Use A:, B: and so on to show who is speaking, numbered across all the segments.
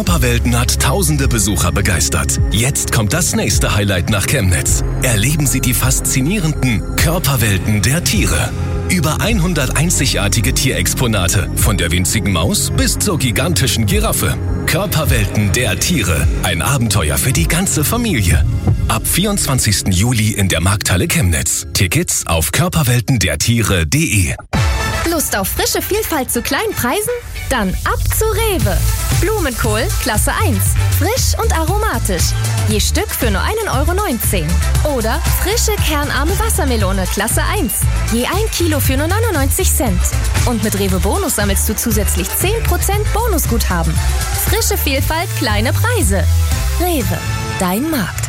A: Körperwelten hat tausende Besucher begeistert. Jetzt kommt das nächste Highlight nach Chemnitz. Erleben Sie die faszinierenden Körperwelten der Tiere. Über 100 einzigartige Tierexponate, von der winzigen Maus bis zur gigantischen Giraffe. Körperwelten der Tiere, ein Abenteuer für die ganze Familie. Ab 24. Juli in der Markthalle Chemnitz. Tickets auf körperweltendertiere.de.
B: Lust auf frische Vielfalt zu kleinen Preisen? Dann ab zu Rewe. Blumenkohl Klasse 1. Frisch und aromatisch. Je Stück für nur 1,19 €. Oder frische kernarme Wassermelone Klasse 1. Je 1 Kilo für nur 99 Cent. Und mit Rewe Bonus sammelst du zusätzlich 10% Bonusguthaben. Frische Vielfalt, kleine Preise. Rewe, dein Markt.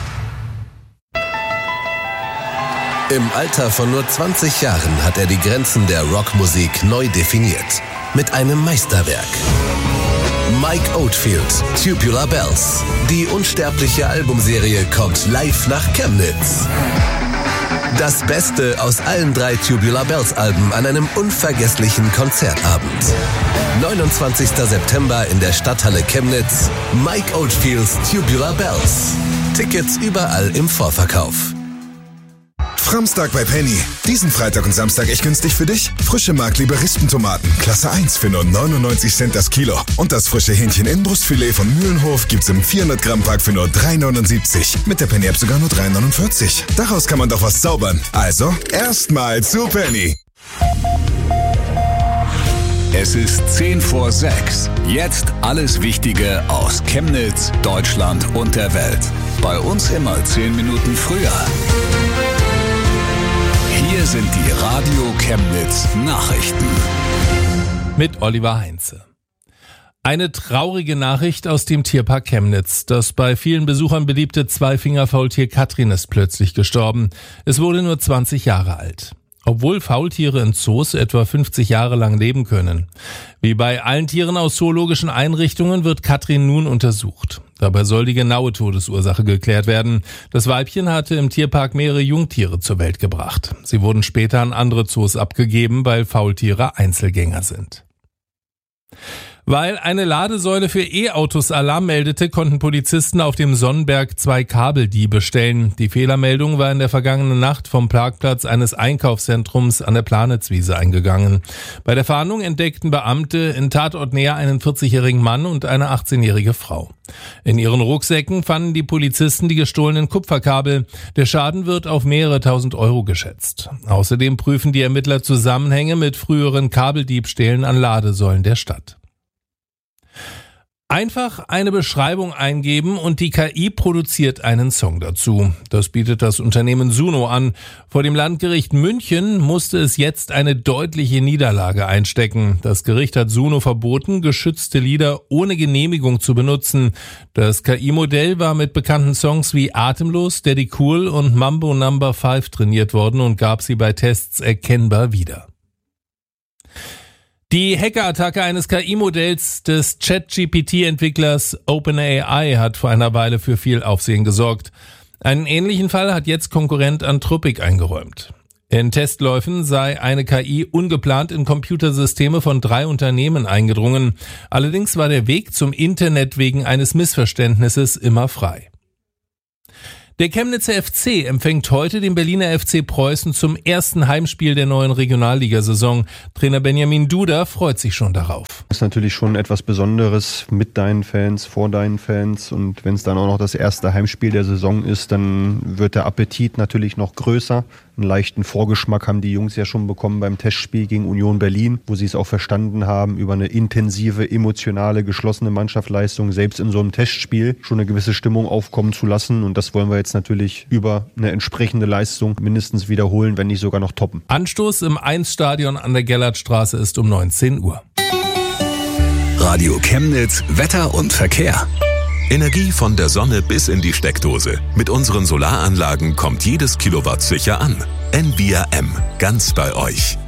C: Im Alter von nur 20 Jahren hat er die Grenzen der Rockmusik neu definiert. Mit einem Meisterwerk. Mike Oldfield, Tubular Bells. Die unsterbliche Albumserie kommt live nach Chemnitz. Das Beste aus allen 3 Tubular Bells Alben an einem unvergesslichen Konzertabend. 29. September in der Stadthalle Chemnitz. Mike Oldfields Tubular Bells. Tickets überall im Vorverkauf.
D: Framstag bei Penny. Diesen Freitag und Samstag echt günstig für dich. Frische Mark-Liberistentomaten, Klasse 1 für nur 99 Cent das Kilo. Und das frische Hähnchen-Innenbrustfilet von Mühlenhof gibt's im 400 Gramm Pack für nur 3,79. Mit der Penny-App sogar nur 3,49. Daraus kann man doch was zaubern. Also, erstmal zu Penny.
E: Es ist 10 vor 6. Jetzt alles Wichtige aus Chemnitz, Deutschland und der Welt. Bei uns immer 10 Minuten früher. Hier sind die Radio Chemnitz Nachrichten.
F: Mit Oliver Heinze. Eine traurige Nachricht aus dem Tierpark Chemnitz. Das bei vielen Besuchern beliebte Zweifingerfaultier Katrin ist plötzlich gestorben. Es wurde nur 20 Jahre alt. Obwohl Faultiere in Zoos etwa 50 Jahre lang leben können. Wie bei allen Tieren aus zoologischen Einrichtungen wird Katrin nun untersucht. Dabei soll die genaue Todesursache geklärt werden. Das Weibchen hatte im Tierpark mehrere Jungtiere zur Welt gebracht. Sie wurden später an andere Zoos abgegeben, weil Faultiere Einzelgänger sind. Weil eine Ladesäule für E-Autos Alarm meldete, konnten Polizisten auf dem Sonnenberg 2 Kabeldiebe stellen. Die Fehlermeldung war in der vergangenen Nacht vom Parkplatz eines Einkaufszentrums an der Planitzwiese eingegangen. Bei der Fahndung entdeckten Beamte in Tatortnähe einen 40-jährigen Mann und eine 18-jährige Frau. In ihren Rucksäcken fanden die Polizisten die gestohlenen Kupferkabel. Der Schaden wird auf mehrere tausend Euro geschätzt. Außerdem prüfen die Ermittler Zusammenhänge mit früheren Kabeldiebstählen an Ladesäulen der Stadt. Einfach eine Beschreibung eingeben und die KI produziert einen Song dazu. Das bietet das Unternehmen Suno an. Vor dem Landgericht München musste es jetzt eine deutliche Niederlage einstecken. Das Gericht hat Suno verboten, geschützte Lieder ohne Genehmigung zu benutzen. Das KI-Modell war mit bekannten Songs wie Atemlos, Daddy Cool und Mambo No. 5 trainiert worden und gab sie bei Tests erkennbar wieder. Die Hackerattacke eines KI-Modells des ChatGPT-Entwicklers OpenAI hat vor einer Weile für viel Aufsehen gesorgt. Einen ähnlichen Fall hat jetzt Konkurrent Anthropic eingeräumt. In Testläufen sei eine KI ungeplant in Computersysteme von 3 Unternehmen eingedrungen. Allerdings war der Weg zum Internet wegen eines Missverständnisses immer frei. Der Chemnitzer FC empfängt heute den Berliner FC Preußen zum ersten Heimspiel der neuen Regionalligasaison. Trainer Benjamin Duda freut sich schon darauf.
G: Das ist natürlich schon etwas Besonderes mit deinen Fans, vor deinen Fans, und wenn es dann auch noch das erste Heimspiel der Saison ist, dann wird der Appetit natürlich noch größer. Einen leichten Vorgeschmack haben die Jungs ja schon bekommen beim Testspiel gegen Union Berlin, wo sie es auch verstanden haben, über eine intensive, emotionale, geschlossene Mannschaftsleistung selbst in so einem Testspiel schon eine gewisse Stimmung aufkommen zu lassen, und das wollen wir jetzt natürlich über eine entsprechende Leistung mindestens wiederholen, wenn nicht sogar noch toppen.
F: Anstoß im 1-Stadion an der Gellertstraße ist um 19 Uhr.
E: Radio Chemnitz, Wetter und Verkehr.
A: Energie von der Sonne bis in die Steckdose. Mit unseren Solaranlagen kommt jedes Kilowatt sicher an. NBRM, ganz bei euch.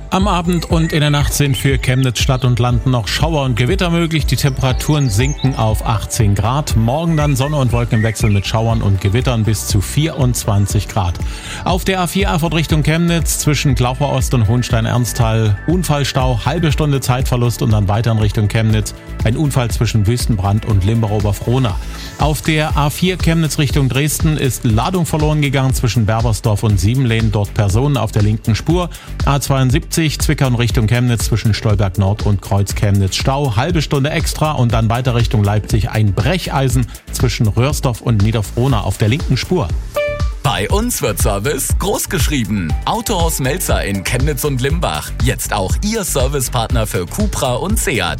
H: Am Abend und in der Nacht sind für Chemnitz Stadt und Land noch Schauer und Gewitter möglich. Die Temperaturen sinken auf 18 Grad. Morgen dann Sonne und Wolkenwechsel mit Schauern und Gewittern bis zu 24 Grad. Auf der A4 Erfurt Richtung Chemnitz zwischen Glaucher Ost und Hohenstein-Ernsthal Unfallstau, halbe Stunde Zeitverlust und dann weiter in Richtung Chemnitz. Ein Unfall zwischen Wüstenbrand und Limburg-Oberfrohna. Auf der A4 Chemnitz Richtung Dresden ist Ladung verloren gegangen zwischen Berbersdorf und Siebenlehn. Dort Personen auf der linken Spur. A72 Zwickau in Richtung Chemnitz zwischen Stolberg Nord und Kreuz Chemnitz Stau. Halbe Stunde extra und dann weiter Richtung Leipzig ein Brecheisen zwischen Röhrsdorf und Niederfrohna auf der linken Spur.
I: Bei uns wird Service groß geschrieben. Autohaus Melzer in Chemnitz und Limbach. Jetzt auch Ihr Servicepartner für Cupra und Seat.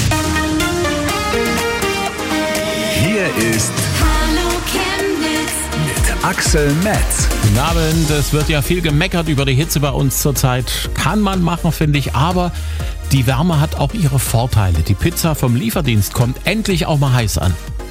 E: Hier ist
J: Hallo Chemnitz
E: mit Axel Metz.
H: Guten Abend, es wird ja viel gemeckert über die Hitze bei uns zurzeit. Kann man machen, finde ich, aber die Wärme hat auch ihre Vorteile. Die Pizza vom Lieferdienst kommt endlich auch mal heiß an.